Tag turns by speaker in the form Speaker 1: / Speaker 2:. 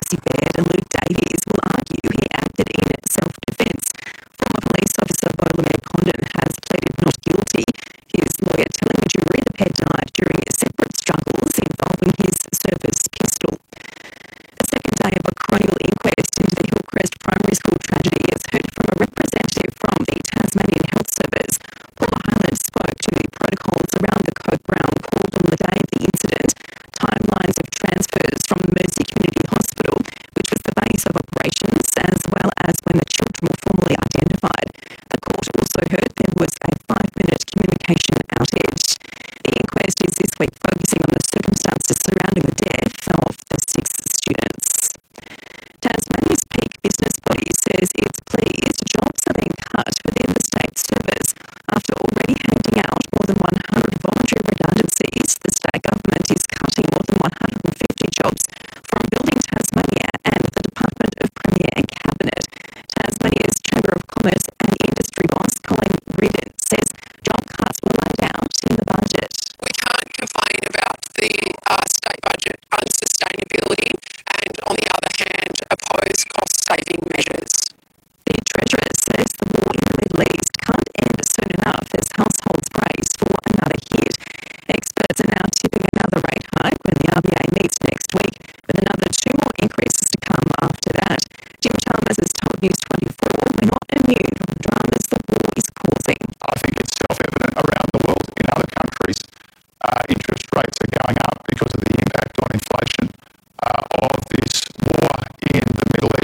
Speaker 1: Nancy Baird and Luke Davies will argue he acted in self-defence. Former police officer Bartolomé Condon has pleaded not guilty. His lawyer telling the jury the pair died during separate struggles involving his service pistol. A second day of a coronial inquest into the Hillcrest Primary School tragedy has heard from a representative from the Tasmanian Health Service. Paula Hyland spoke to the protocols around the Coke Brown called on the day of the incident, timelines of transfers from Mersey Community Hospital, which was the base of operations, as well as when the children were formally identified. The court also heard there was a 5-minute communication outage. The inquest is this week focusing on the circumstances surrounding the death of the 6 students. Tasmania's peak business body says it's pleased jobs are being cut within the state service. After already handing out more than 100 voluntary redundancies, the state government is cutting more than 150 jobs from Building Tasmania and the Department of Premier and Cabinet. Tasmania's Chamber of Commerce and Industry boss, Colin Riordan, says job cuts were laid out in the budget.
Speaker 2: We can't complain about the state budget unsustainability and, on the other hand, oppose cost-saving measures.
Speaker 1: The Treasurer says the war in the Middle East can't end soon enough as households brace for another hit. Experts are now tipping another rate hike when the RBA meets next week, with another 2 more increases to come after that. Jim Chalmers has told News 24 we're not immune from the dramas the war is causing.
Speaker 3: I think it's self-evident around the world in other countries. Interest rates are going up because of the impact on inflation of this war in the Middle